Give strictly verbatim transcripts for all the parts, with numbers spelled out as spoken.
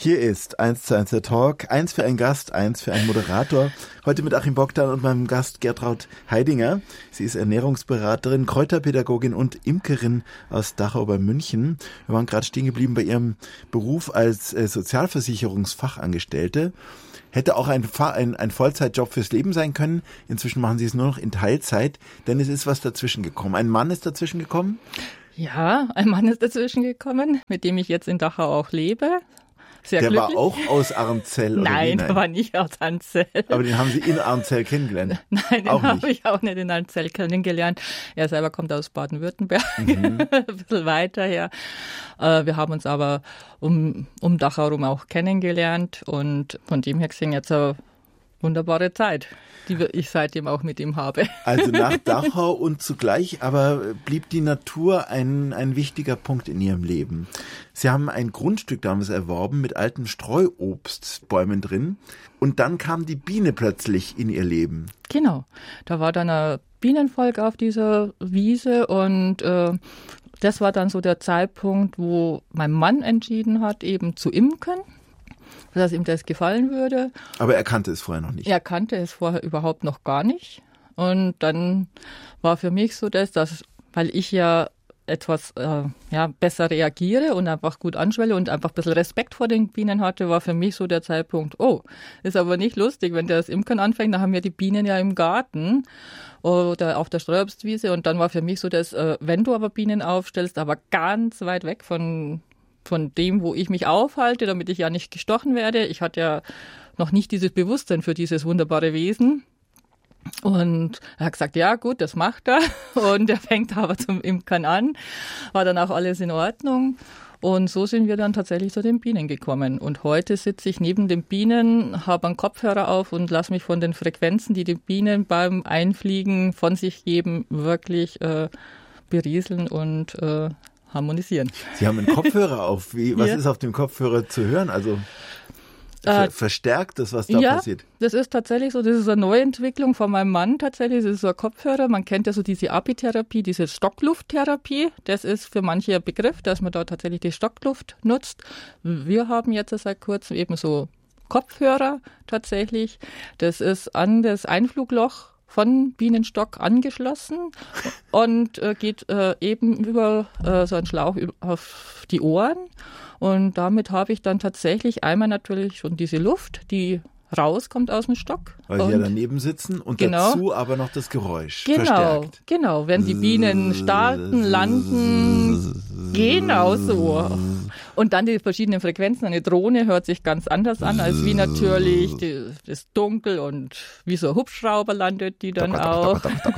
Hier ist eins zu eins der Talk, eins für einen Gast, eins für einen Moderator. Heute mit Achim Bogdan und meinem Gast Gertraud Heidinger. Sie ist Ernährungsberaterin, Kräuterpädagogin und Imkerin aus Dachau bei München. Wir waren gerade stehen geblieben bei ihrem Beruf als äh, Sozialversicherungsfachangestellte. Hätte auch ein, ein, ein Vollzeitjob fürs Leben sein können. Inzwischen machen sie es nur noch in Teilzeit, denn es ist was dazwischen gekommen. Ein Mann ist dazwischen gekommen? Ja, ein Mann ist dazwischen gekommen, mit dem ich jetzt in Dachau auch lebe. Sehr der glücklich. war auch aus Arnzell? Oder Nein, wie? Nein, der war nicht aus Arnzell. Aber den haben Sie in Arnzell kennengelernt? Nein, den habe ich auch nicht in Arnzell kennengelernt. Er selber kommt aus Baden-Württemberg, mhm. ein bisschen weiter her. Wir haben uns aber um, um Dachau herum auch kennengelernt und von dem her gesehen jetzt eine wunderbare Zeit, die ich seitdem auch mit ihm habe. Also nach Dachau und zugleich aber blieb die Natur ein, ein wichtiger Punkt in Ihrem Leben. Sie haben ein Grundstück damals erworben mit alten Streuobstbäumen drin und dann kam die Biene plötzlich in Ihr Leben. Genau, da war dann ein Bienenvolk auf dieser Wiese und äh, das war dann so der Zeitpunkt, wo mein Mann entschieden hat, eben zu imkern, dass ihm das gefallen würde. Aber er kannte es vorher noch nicht. Er kannte es vorher überhaupt noch gar nicht. Und dann war für mich so das, dass, weil ich ja etwas äh, ja, besser reagiere und einfach gut anschwelle und einfach ein bisschen Respekt vor den Bienen hatte, war für mich so der Zeitpunkt, oh, ist aber nicht lustig, wenn der das Imkern anfängt, dann haben wir die Bienen ja im Garten oder auf der Streuobstwiese und dann war für mich so das, äh, wenn du aber Bienen aufstellst, aber ganz weit weg von von dem, wo ich mich aufhalte, damit ich ja nicht gestochen werde. Ich hatte ja noch nicht dieses Bewusstsein für dieses wunderbare Wesen. Und er hat gesagt, ja gut, das macht er. Und er fängt aber zum Imkern an. War dann auch alles in Ordnung. Und so sind wir dann tatsächlich zu den Bienen gekommen. Und heute sitze ich neben den Bienen, habe einen Kopfhörer auf und lasse mich von den Frequenzen, die die Bienen beim Einfliegen von sich geben, wirklich äh, berieseln und äh, harmonisieren. Sie haben einen Kopfhörer auf. Wie, was ja. ist auf dem Kopfhörer zu hören? Also ver- verstärkt das, was da ja, passiert? Das ist tatsächlich so. Das ist eine Neuentwicklung von meinem Mann tatsächlich. Das ist so ein Kopfhörer. Man kennt ja so diese Apitherapie, diese Stocklufttherapie. Das ist für manche ein Begriff, dass man da tatsächlich die Stockluft nutzt. Wir haben jetzt seit kurzem eben so Kopfhörer tatsächlich. Das ist an das Einflugloch von Bienenstock angeschlossen und äh, geht äh, eben über äh, so einen Schlauch auf die Ohren. Und damit habe ich dann tatsächlich einmal natürlich schon diese Luft, die rauskommt aus dem Stock. Weil Sie ja daneben sitzen und genau, dazu aber noch das Geräusch genau, verstärkt. Genau, wenn die Bienen starten, landen, genau so. Und dann die verschiedenen Frequenzen. Eine Drohne hört sich ganz anders an, als wie natürlich die, das Dunkel und wie so ein Hubschrauber landet die dann auch.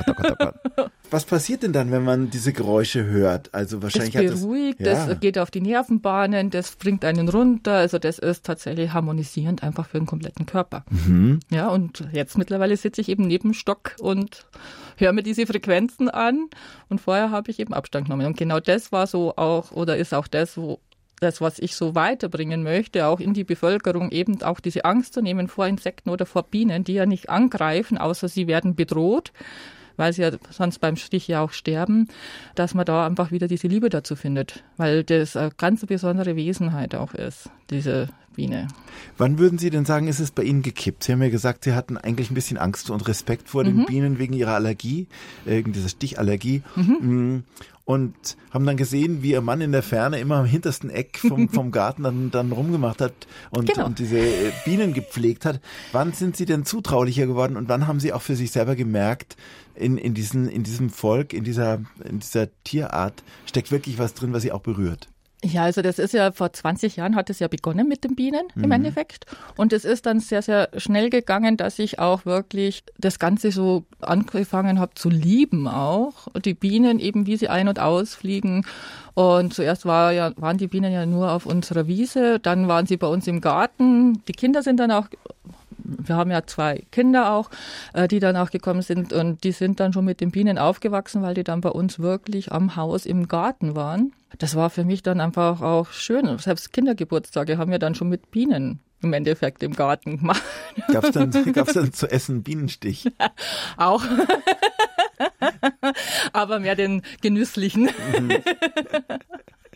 Was passiert denn dann, wenn man diese Geräusche hört? Also wahrscheinlich das beruhigt, hat das, das ja. geht auf die Nervenbahnen, das bringt einen runter. Also das ist tatsächlich harmonisierend einfach für den kompletten Körper. Mhm. Ja, und jetzt mittlerweile sitze ich eben neben dem Stock und höre mir diese Frequenzen an. Und vorher habe ich eben Abstand genommen. Und genau das war so auch, oder ist auch das, wo das, was ich so weiterbringen möchte, auch in die Bevölkerung, eben auch diese Angst zu nehmen vor Insekten oder vor Bienen, die ja nicht angreifen, außer sie werden bedroht, weil sie ja sonst beim Stich ja auch sterben, dass man da einfach wieder diese Liebe dazu findet, weil das eine ganz besondere Wesenheit auch ist, diese Biene. Wann würden Sie denn sagen, ist es bei Ihnen gekippt? Sie haben ja gesagt, Sie hatten eigentlich ein bisschen Angst und Respekt vor den mhm. Bienen wegen Ihrer Allergie, wegen dieser Stichallergie. Mhm. Und haben dann gesehen, wie Ihr Mann in der Ferne immer am hintersten Eck vom, vom Garten dann, dann rumgemacht hat und, genau. und diese Bienen gepflegt hat. Wann sind Sie denn zutraulicher geworden und wann haben Sie auch für sich selber gemerkt, in, in, diesen, in diesem Volk, in dieser, in dieser Tierart steckt wirklich was drin, was Sie auch berührt? Ja, also das ist ja vor zwanzig Jahren hat es ja begonnen mit den Bienen im mhm. Endeffekt. Und es ist dann sehr, sehr schnell gegangen, dass ich auch wirklich das Ganze so angefangen habe zu lieben auch. Die Bienen eben, wie sie ein- und ausfliegen. Und zuerst war ja, waren die Bienen ja nur auf unserer Wiese, dann waren sie bei uns im Garten. Die Kinder sind dann auch, wir haben ja zwei Kinder auch, die dann auch gekommen sind und die sind dann schon mit den Bienen aufgewachsen, weil die dann bei uns wirklich am Haus im Garten waren. Das war für mich dann einfach auch schön. Selbst Kindergeburtstage haben wir dann schon mit Bienen im Endeffekt im Garten gemacht. Gab es dann, gab's dann zu essen Bienenstich? Auch. Aber mehr den genüsslichen. Mhm.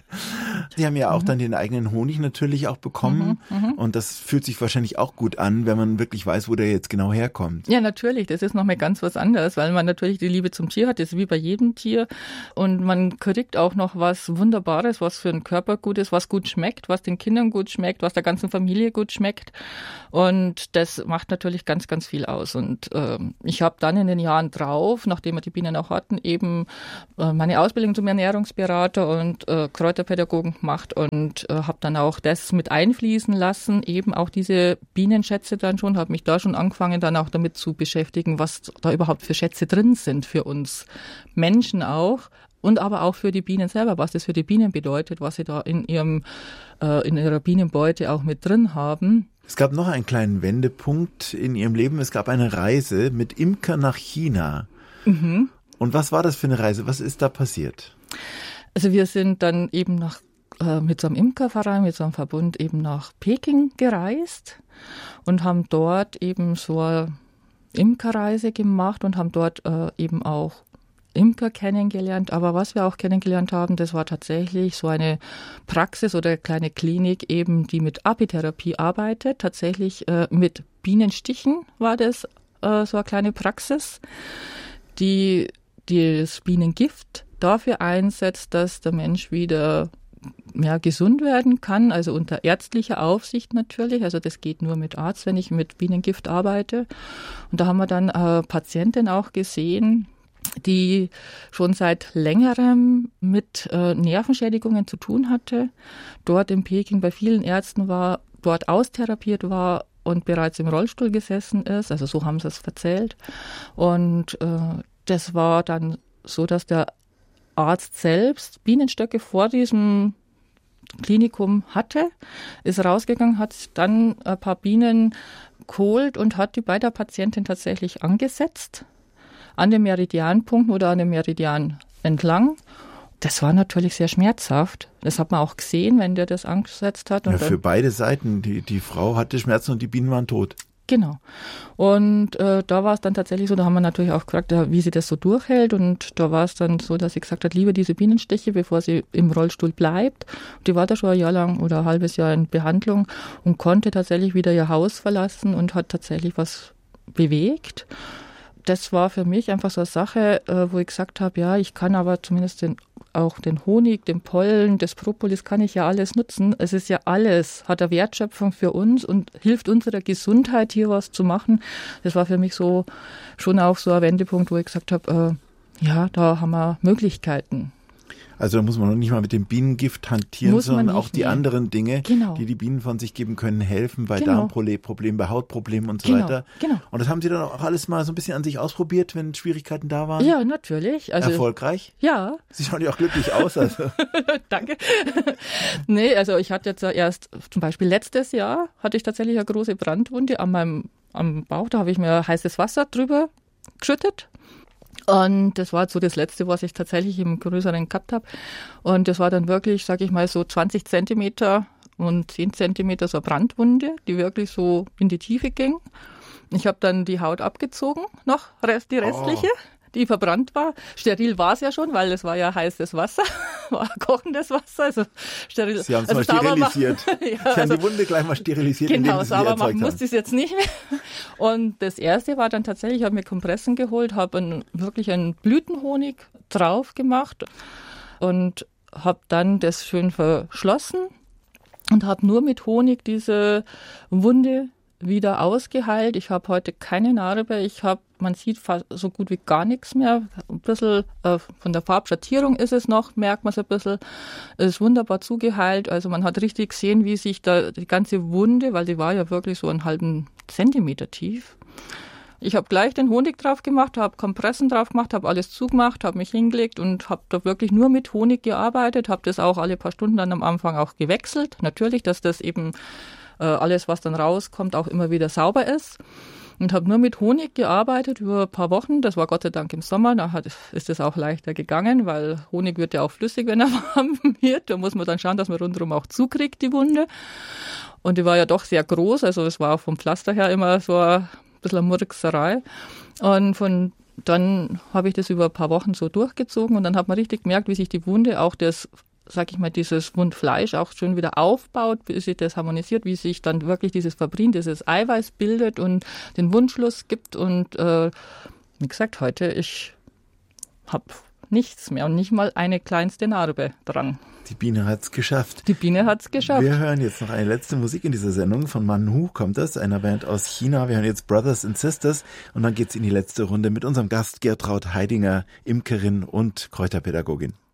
Sie haben ja auch mhm. dann den eigenen Honig natürlich auch bekommen mhm, mhm. und das fühlt sich wahrscheinlich auch gut an, wenn man wirklich weiß, wo der jetzt genau herkommt. Ja, natürlich, das ist nochmal ganz was anderes, weil man natürlich die Liebe zum Tier hat, das ist wie bei jedem Tier und man kriegt auch noch was Wunderbares, was für den Körper gut ist, was gut schmeckt, was den Kindern gut schmeckt, was der ganzen Familie gut schmeckt und das macht natürlich ganz, ganz viel aus und äh, ich habe dann in den Jahren drauf, nachdem wir die Bienen auch hatten, eben äh, meine Ausbildung zum Ernährungsberater und äh, Kräuterpädagogen gemacht und äh, habe dann auch das mit einfließen lassen, eben auch diese Bienenschätze dann schon, habe mich da schon angefangen, dann auch damit zu beschäftigen, was da überhaupt für Schätze drin sind für uns Menschen auch und aber auch für die Bienen selber, was das für die Bienen bedeutet, was sie da in ihrem äh, in ihrer Bienenbeute auch mit drin haben. Es gab noch einen kleinen Wendepunkt in Ihrem Leben. Es gab eine Reise mit Imker nach China. Mhm. Und was war das für eine Reise? Was ist da passiert? Also wir sind dann eben nach, äh, mit so einem Imkerverein, mit so einem Verbund eben nach Peking gereist und haben dort eben so eine Imkerreise gemacht und haben dort äh, eben auch Imker kennengelernt. Aber was wir auch kennengelernt haben, das war tatsächlich so eine Praxis oder eine kleine Klinik eben, die mit Apitherapie arbeitet. Tatsächlich äh, mit Bienenstichen war das äh, so eine kleine Praxis, die, die das Bienengift dafür einsetzt, dass der Mensch wieder ja, gesund werden kann, also unter ärztlicher Aufsicht natürlich. Also das geht nur mit Arzt, wenn ich mit Bienengift arbeite. Und da haben wir dann eine Patientin auch gesehen, die schon seit längerem mit äh, Nervenschädigungen zu tun hatte, dort in Peking bei vielen Ärzten war, dort austherapiert war und bereits im Rollstuhl gesessen ist. Also so haben sie es erzählt. Und äh, das war dann so, dass der Arzt selbst Bienenstöcke vor diesem Klinikum hatte, ist rausgegangen, hat dann ein paar Bienen geholt und hat die bei der Patientin tatsächlich angesetzt, an den Meridianpunkten oder an dem Meridian entlang. Das war natürlich sehr schmerzhaft. Das hat man auch gesehen, wenn der das angesetzt hat. Und ja, für dann, beide Seiten. Die, die Frau hatte Schmerzen und die Bienen waren tot. Genau. Und äh, da war es dann tatsächlich so, da haben wir natürlich auch gefragt, ja, wie sie das so durchhält. Und da war es dann so, dass sie gesagt hat, lieber diese Bienenstiche, bevor sie im Rollstuhl bleibt. Und die war da schon ein Jahr lang oder ein halbes Jahr in Behandlung und konnte tatsächlich wieder ihr Haus verlassen und hat tatsächlich was bewegt. Das war für mich einfach so eine Sache, wo ich gesagt habe, ja, ich kann aber zumindest den, auch den Honig, den Pollen, das Propolis kann ich ja alles nutzen. Es ist ja alles, hat eine Wertschöpfung für uns und hilft unserer Gesundheit, hier was zu machen. Das war für mich so schon auch so ein Wendepunkt, wo ich gesagt habe, äh, ja, da haben wir Möglichkeiten. Also da muss man noch nicht mal mit dem Bienengift hantieren, Muss man sondern nicht, auch die nee. anderen Dinge, Genau. die die Bienen von sich geben können, helfen bei Genau. Darmproblemen, bei Hautproblemen und so Genau, weiter. genau. Und das haben Sie dann auch alles mal so ein bisschen an sich ausprobiert, wenn Schwierigkeiten da waren? Ja, natürlich. Also, erfolgreich? Ja. Sie schauen ja auch glücklich aus. Also. Danke. Nee, also ich hatte jetzt erst, zum Beispiel letztes Jahr, hatte ich tatsächlich eine große Brandwunde an meinem am Bauch. Da habe ich mir heißes Wasser drüber geschüttet. Und das war so das Letzte, was ich tatsächlich im Größeren gehabt habe. Und das war dann wirklich, sage ich mal, so zwanzig Zentimeter und zehn Zentimeter so eine Brandwunde, die wirklich so in die Tiefe ging. Ich habe dann die Haut abgezogen, noch Rest, die restliche, oh. die verbrannt war. Steril war es ja schon, weil es war ja heißes Wasser, war kochendes Wasser. Also steril. Sie haben es also mal sterilisiert. Machen, ja, Sie haben also, die Wunde gleich mal sterilisiert, genau, indem Sie sauber sie erzeugt machen haben. musste ich es jetzt nicht mehr. Und das Erste war dann tatsächlich, ich habe mir Kompressen geholt, habe wirklich einen Blütenhonig drauf gemacht und habe dann das schön verschlossen und habe nur mit Honig diese Wunde wieder ausgeheilt. Ich habe heute keine Narbe. Ich habe, man sieht fast so gut wie gar nichts mehr. Ein bisschen äh, von der Farbschattierung ist es noch, merkt man es ein bisschen. Es ist wunderbar zugeheilt. Also man hat richtig gesehen, wie sich da die ganze Wunde, weil die war ja wirklich so einen halben Zentimeter tief. Ich habe gleich den Honig drauf gemacht, habe Kompressen drauf gemacht, habe alles zugemacht, habe mich hingelegt und habe da wirklich nur mit Honig gearbeitet, habe das auch alle paar Stunden dann am Anfang auch gewechselt. Natürlich, dass das eben alles, was dann rauskommt, auch immer wieder sauber ist. Und habe nur mit Honig gearbeitet über ein paar Wochen. Das war Gott sei Dank im Sommer. Da hat, ist es auch leichter gegangen, weil Honig wird ja auch flüssig, wenn er warm wird. Da muss man dann schauen, dass man rundherum auch zukriegt, die Wunde. Und die war ja doch sehr groß. Also es war auch vom Pflaster her immer so ein bisschen eine Murkserei. Und von dann habe ich das über ein paar Wochen so durchgezogen. Und dann hat man richtig gemerkt, wie sich die Wunde auch das sag ich mal, dieses Wundfleisch auch schön wieder aufbaut, bis sich das harmonisiert, wie sich dann wirklich dieses Fibrin, dieses Eiweiß bildet und den Wundschluss gibt. Und äh, wie gesagt, heute, ich habe nichts mehr und nicht mal eine kleinste Narbe dran. Die Biene hat's geschafft. Die Biene hat's geschafft. Wir hören jetzt noch eine letzte Musik in dieser Sendung. Von Manhu kommt das, einer Band aus China. Wir hören jetzt Brothers and Sisters und dann geht's in die letzte Runde mit unserem Gast Gertraud Heidinger, Imkerin und Kräuterpädagogin.